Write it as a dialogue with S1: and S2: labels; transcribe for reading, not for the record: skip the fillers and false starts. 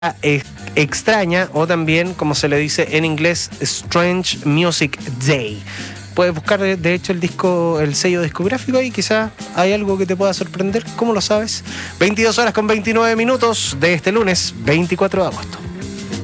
S1: extraña, o también, como se le dice en inglés, Strange Music Day. Puedes buscar, de hecho, el sello discográfico y quizás hay algo que te pueda sorprender. ¿Cómo lo sabes? 22 horas con 29 minutos de este lunes 24 de agosto.